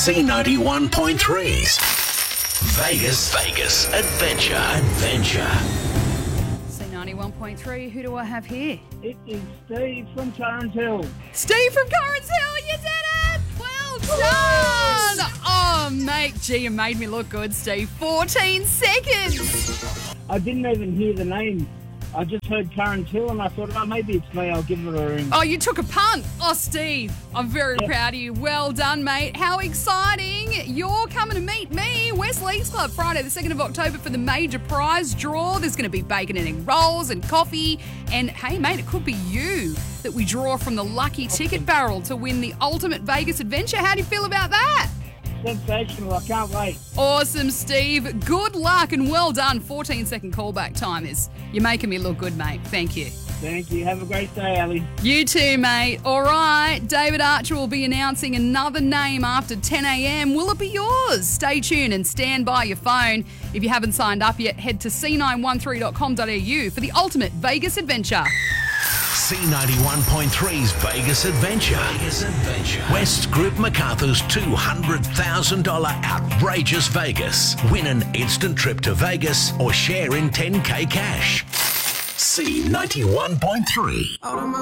C91.3's Vegas Adventure. C91.3, who do I have here? It is Steve from Torrens Hill. Steve from Torrens Hill, you did it! Well done! Oh, mate, gee, you made me look good, Steve. 14 seconds! I didn't even hear the name. I just heard Torrens Hill and I thought, oh, maybe it's me. I'll give it a ring. Oh, you took a punt. Oh, Steve, I'm very proud of you. Well done, mate. How exciting. You're coming to meet me, West Leagues Club, Friday the 2nd of October for the major prize draw. There's going to be bacon and egg rolls and coffee. And, hey, mate, it could be you that we draw from the lucky ticket barrel to win the ultimate Vegas adventure. How do you feel about that? Sensational. I can't wait. Awesome, Steve. Good luck and well done. 14-second callback time is. You're making me look good, mate. Thank you. Thank you. Have a great day, Ali. You too, mate. All right. David Archer will be announcing another name after 10 a.m. Will it be yours? Stay tuned and stand by your phone. If you haven't signed up yet, head to c913.com.au for the ultimate Vegas adventure. C91.3's Vegas Adventure. West Group MacArthur's $200,000 outrageous Vegas. Win an instant trip to Vegas or share in 10K cash. C91.3.